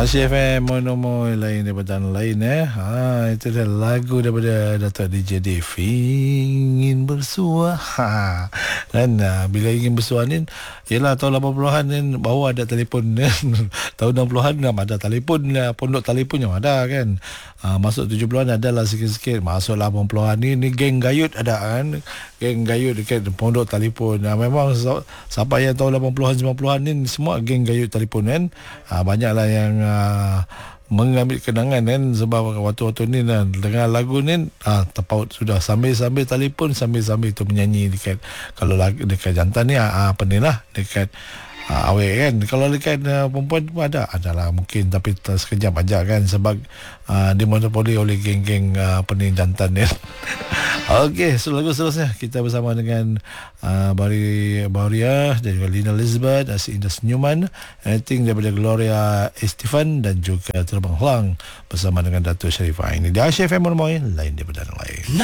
Asyik FM Mono lain daripada lain itu dah lagu daripada Datuk DJ Devi, ingin bersua. Dan bila ingin bersua ni ialah tahun 80-an ni baru ada telefon kan. Tahun 60-an dah ada telefon lah, pondok telefon yang ada kan. Masuk 70-an adalah sikit-sikit. Masuk 80-an ni geng gayut ada kan. Geng gayut dekat pondok telefon. Memang sampai yang tahun 80-an 90-an ni semua geng gayut telefon kan. Banyaklah yang mengambil kenangan kan, sebab waktu-waktu ni dengar lagu ni terpaut sudah, sambil-sambil telefon, sambil-sambil tu menyanyi dekat, kalau dekat jantan ni apa ni lah, dekat awet kan. Kalau dekat perempuan pun adalah mungkin, tapi sekejap aja kan, sebab dimonopoli oleh geng-geng jantan ni. Okey, so lagu seterusnya kita bersama dengan Baria dan juga Lina Elizabeth, Indah Senyuman, anything daripada Gloria Estefan dan juga Terbang Helang bersama dengan Datuk Sharifah. Ini di Asyik FM Mono lain daripada lain.